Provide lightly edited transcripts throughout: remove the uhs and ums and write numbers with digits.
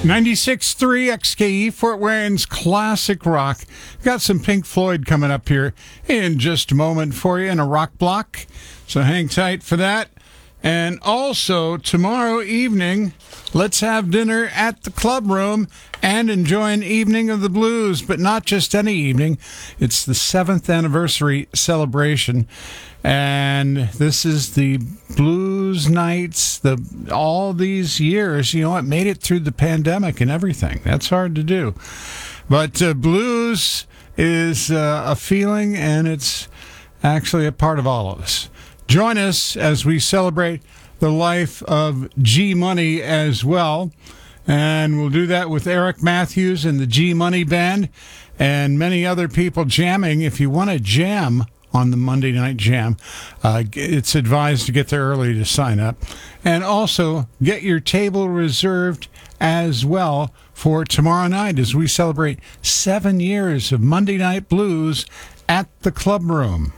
96.3 XKE, Fort Wayne's classic rock. Got some Pink Floyd coming up here in just a moment for you in a rock block, so hang tight for that. And also, tomorrow evening, let's have dinner at the Club Room and enjoy an evening of the blues, but not just any evening. It's the 7th anniversary celebration, and this is the blues nights, all these years. You know, it made it through the pandemic and everything. That's hard to do. But blues is a feeling, and it's actually a part of all of us. Join us as we celebrate the life of G Money as well. And we'll do that with Eric Matthews and the G Money Band and many other people jamming. If you want to jam on the Monday Night Jam, it's advised to get there early to sign up. And also get your table reserved as well for tomorrow night as we celebrate 7 years of Monday Night Blues at the Club Room.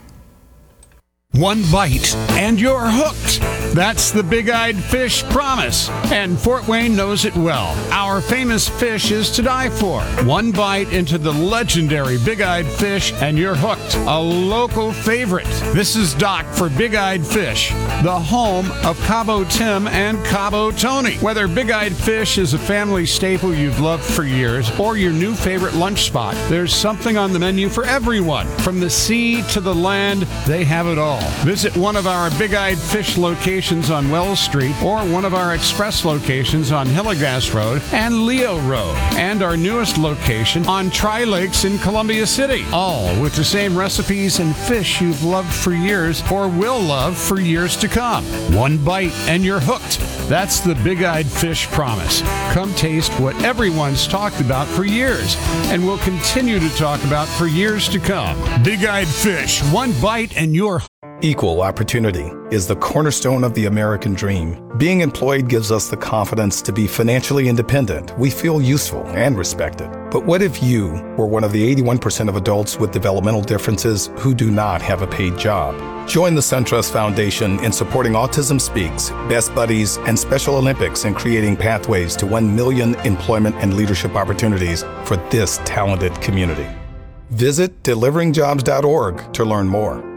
One bite and you're hooked. That's the Big-Eyed Fish promise, and Fort Wayne knows it well. Our famous fish is to die for. One bite into the legendary Big-Eyed Fish and you're hooked. A local favorite. This is Doc for Big-Eyed Fish, the home of Cabo Tim and Cabo Tony. Whether Big-Eyed Fish is a family staple you've loved for years or your new favorite lunch spot, there's something on the menu for everyone. From the sea to the land, they have it all. Visit one of our Big-Eyed Fish locations on Wells Street or one of our express locations on Hillegas Road and Leo Road, and our newest location on Tri-Lakes in Columbia City, all with the same recipes and fish you've loved for years or will love for years to come. One bite and you're hooked. That's the Big-Eyed Fish promise. Come taste what everyone's talked about for years and will continue to talk about for years to come. Big-Eyed Fish, one bite and you're hooked. Equal opportunity is the cornerstone of the American dream. Being employed gives us the confidence to be financially independent. We feel useful and respected. But what if you were one of the 81% of adults with developmental differences who do not have a paid job? Join the SunTrust Foundation in supporting Autism Speaks, Best Buddies, and Special Olympics in creating pathways to 1 million employment and leadership opportunities for this talented community. Visit deliveringjobs.org to learn more.